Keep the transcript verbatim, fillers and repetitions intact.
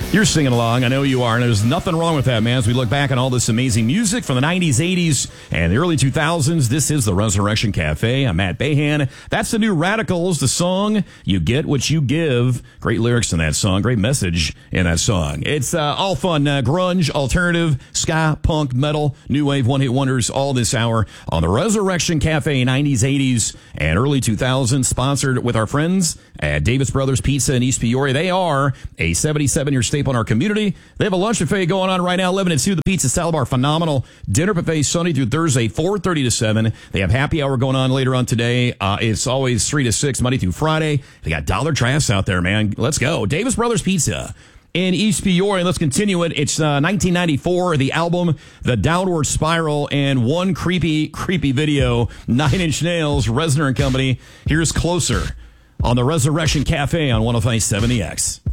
You're singing along. I know you are. And there's nothing wrong with that, man. As we look back on all this amazing music from the nineties, eighties, and the early two thousands, this is the Resurrection Cafe. I'm Matt Behan. That's the new Radicals, the song You Get What You Give. Great lyrics in that song. Great message in that song. It's uh, all fun. Uh, grunge, alternative, ska, punk, metal, new wave, one-hit wonders all this hour on the Resurrection Cafe, nineties, eighties, and early two thousands, sponsored with our friends at Davis Brothers Pizza in East Peoria. They are a seventy-seven-year staple in our community. They have a lunch buffet going on right now, eleven to two. The pizza salad bar, phenomenal. Dinner buffet Sunday through Thursday, four thirty to seven. They have happy hour going on later on today. Uh, it's always three to six, Monday through Friday. They got dollar drafts out there, man. Let's go. Davis Brothers Pizza in East Peoria. Let's continue it. It's uh, nineteen ninety-four, the album, The Downward Spiral, and one creepy, creepy video, Nine Inch Nails, Reznor and Company. Here's Closer on the Resurrection Cafe on one oh five point seven The X.